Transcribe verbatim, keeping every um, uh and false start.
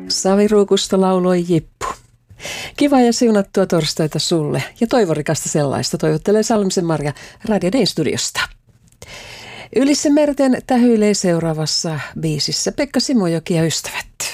Saviruukusta lauloi Jippu. Kiva ja siunattua torstaita sulle ja toivorikasta sellaista toivottelee Salmisen Marja Radio Dayn studiosta. Ylisse merten tähyilee seuraavassa biisissä Pekka Simojoki ja ystävät.